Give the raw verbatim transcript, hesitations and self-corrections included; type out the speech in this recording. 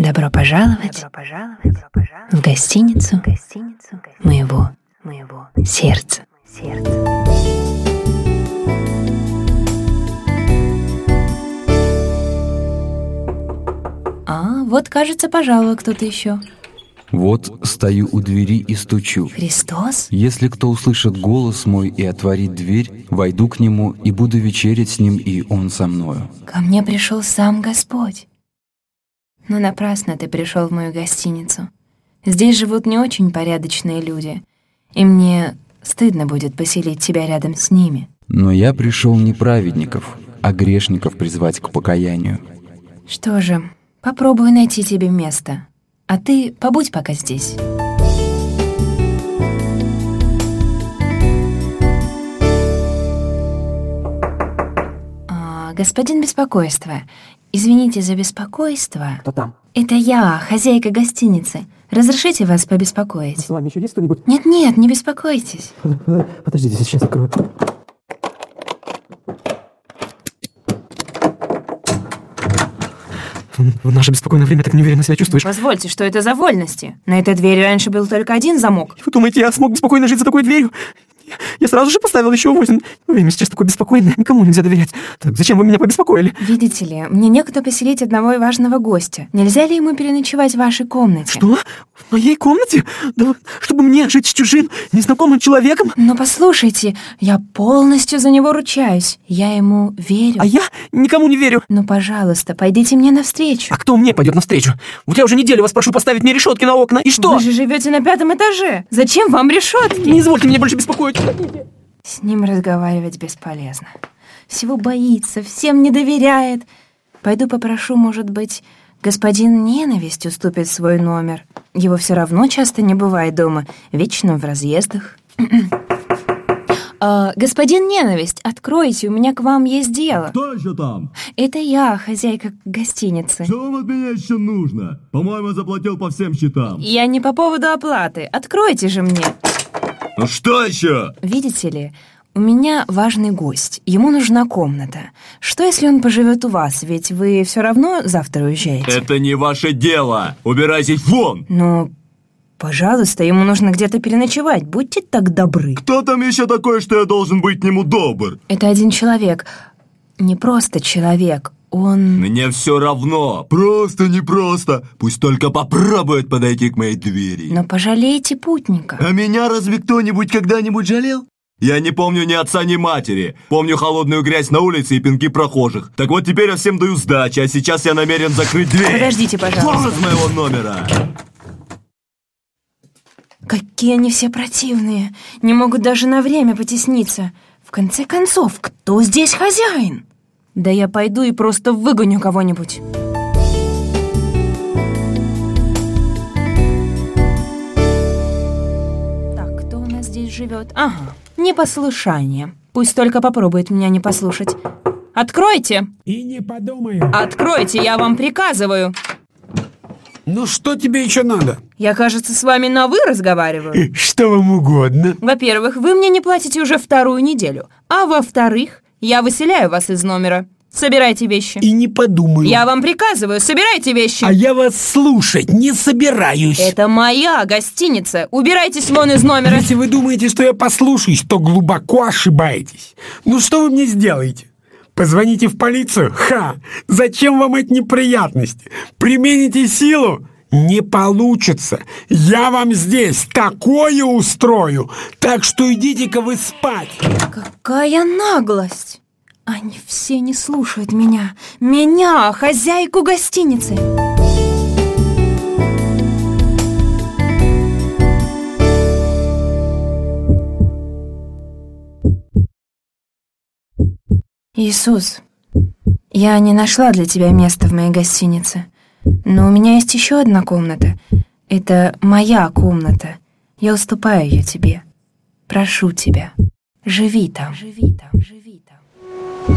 Добро пожаловать, Добро пожаловать Добро пожаловать в гостиницу, в гостиницу моего, моего сердца. сердца. А, вот, кажется, пожалуй, кто-то еще. Вот стою у двери и стучу. Христос? Если кто услышит голос мой и отворит дверь, войду к нему и буду вечерять с ним, и он со мною. Ко мне пришел сам Господь. Но напрасно ты пришел в мою гостиницу. Здесь живут не очень порядочные люди, и мне стыдно будет поселить тебя рядом с ними. Но я пришел не праведников, а грешников призвать к покаянию. Что же, попробую найти тебе место. А ты побудь пока здесь. А, господин Беспокойство, извините за беспокойство. Кто там? Это я, хозяйка гостиницы. Разрешите вас побеспокоить? С вами еще есть кто-нибудь? Нет-нет, не беспокойтесь. Подождите, сейчас открою. В наше беспокойное время так неуверенно себя чувствуешь. Позвольте, что это за вольности? На этой двери раньше был только один замок. Вы думаете, я смог беспокойно жить за такой дверью? Я сразу же поставил еще восемь. Время сейчас такое беспокойное, никому нельзя доверять. Так зачем вы меня побеспокоили? Видите ли, мне некуда поселить одного важного гостя. Нельзя ли ему переночевать в вашей комнате? Что? В моей комнате? Да вы- чтобы мне жить с чужим, незнакомым человеком? Но послушайте, я полностью за него ручаюсь. Я ему верю. А я никому не верю. Ну, пожалуйста, пойдите мне навстречу. А кто мне пойдет навстречу? Вот я уже неделю вас прошу поставить мне решетки на окна. И что? Вы же живете на пятом этаже. Зачем вам решетки? Не извольте меня больше беспокоить. С ним разговаривать бесполезно. Всего боится, всем не доверяет. Пойду попрошу, может быть, господин Ненависть уступит свой номер. Его все равно часто не бывает дома, вечно в разъездах. А, господин Ненависть, откройте, у меня к вам есть дело. Кто еще там? Это я, хозяйка гостиницы. Что вам от меня еще нужно? По-моему, я заплатил по всем счетам. Я не по поводу оплаты. Откройте же мне. Ну что еще? Видите ли, у меня важный гость. Ему нужна комната. Что, если он поживет у вас? Ведь вы все равно завтра уезжаете. Это не ваше дело. Убирайтесь вон. Ну, пожалуйста, ему нужно где-то переночевать. Будьте так добры. Кто там еще такой, что я должен быть к нему добр? Это один человек. Не просто человек. Он... Мне все равно. Просто непросто. Пусть только попробует подойти к моей двери. Но пожалейте путника. А меня разве кто-нибудь когда-нибудь жалел? Я не помню ни отца, ни матери. Помню холодную грязь на улице и пинки прохожих. Так вот теперь я всем даю сдачи, а сейчас я намерен закрыть дверь. Подождите, пожалуйста. Вон из моего номера. Какие они все противные. Не могут даже на время потесниться. В конце концов, кто здесь хозяин? Да я пойду и просто выгоню кого-нибудь. Так, кто у нас здесь живет? Ага, непослушание. Пусть только попробует меня не послушать. Откройте! И не подумаю. Откройте, я вам приказываю. Ну что тебе еще надо? Я, кажется, с вами на «вы» разговариваю. Что вам угодно? Во-первых, вы мне не платите уже вторую неделю. А во-вторых, я выселяю вас из номера. Собирайте вещи. И не подумаю. Я вам приказываю, собирайте вещи. А я вас слушать не собираюсь. Это моя гостиница. Убирайтесь вон из номера. Если вы думаете, что я послушаюсь, то глубоко ошибаетесь. Ну что вы мне сделаете? Позвоните в полицию? Ха! Зачем вам эти неприятности? Примените силу? Не получится. Я вам здесь такое устрою. Так что идите-ка вы спать. Какая наглость! Они все не слушают меня. Меня, хозяйку гостиницы. Иисус, я не нашла для тебя места в моей гостинице, но у меня есть еще одна комната. Это моя комната. Я уступаю ее тебе. Прошу тебя, живи там. Живи там, живи.